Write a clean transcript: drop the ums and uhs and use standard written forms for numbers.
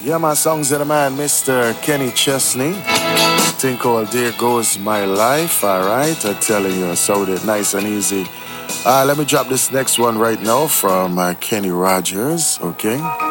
Yeah, my songs of the man, Mr. Kenny Chesney. Think called There Goes My Life, alright? I'm telling you, so it nice and easy. Let me drop this next one right now from Kenny Rogers, okay?